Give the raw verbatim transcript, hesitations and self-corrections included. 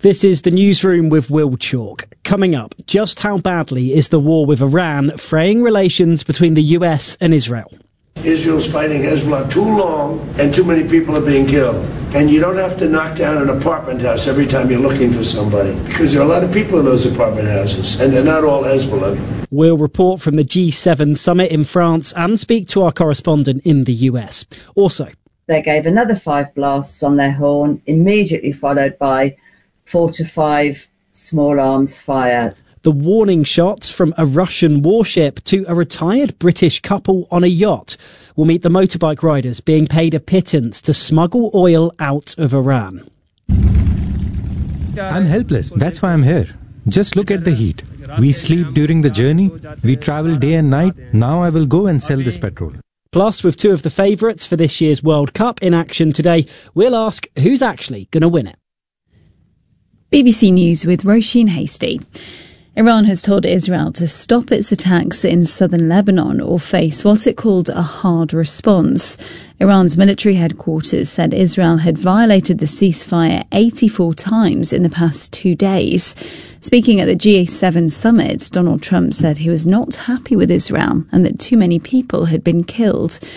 This is the Newsroom with Will Chalk. Coming up, just how badly is the war with Iran fraying relations between the U S and Israel? Israel's fighting Hezbollah too long and too many people are being killed. And you don't have to knock down an apartment house every time you're looking for somebody, because there are a lot of people in those apartment houses, and they're not all Hezbollah. We'll report from the G seven summit in France and speak to our correspondent in the U S. Also, they gave another five blasts on their horn, immediately followed by four to five small arms fire. The warning shots from a Russian warship to a retired British couple on a yacht. We'll meet the motorbike riders being paid a pittance to smuggle oil out of Iran. I'm helpless. That's why I'm here. Just look at the heat. We sleep during the journey. We travel day and night. Now I will go and sell this petrol. Plus, with two of the favourites for this year's World Cup in action today, we'll ask who's actually going to win it. B B C News with Roisin Hasty. Iran has told Israel to stop its attacks in southern Lebanon or face what it called a hard response. Iran's military headquarters said Israel had violated the ceasefire eighty-four times in the past two days. Speaking at the G seven summit, Donald Trump said he was not happy with Israel and that too many people had been killed.